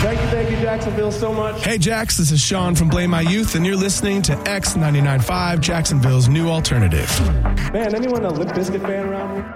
Thank you, Jacksonville, so much. Hey, Jax, this is Sean from Blame My Youth, and you're listening to X99.5, Jacksonville's new alternative. Man, anyone a Limp Bizkit fan around here?